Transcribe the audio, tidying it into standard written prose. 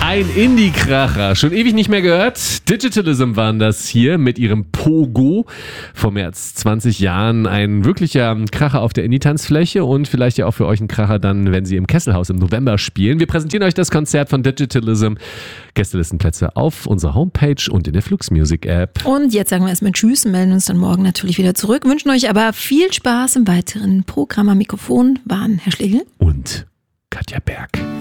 Ein Indie-Kracher, schon ewig nicht mehr gehört. Digitalism waren das hier mit ihrem Pogo. Vor mehr als 20 Jahren ein wirklicher Kracher auf der Indie-Tanzfläche und vielleicht ja auch für euch ein Kracher dann, wenn sie im Kesselhaus im November spielen. Wir präsentieren euch das Konzert von Digitalism. Gästelistenplätze auf unserer Homepage und in der Flux Music App. Und jetzt sagen wir erstmal Tschüss, melden uns dann morgen natürlich wieder zurück. Wünschen euch aber viel Spaß im weiteren Programm. Am Mikrofon waren Herr Schlegel und Katja Berg.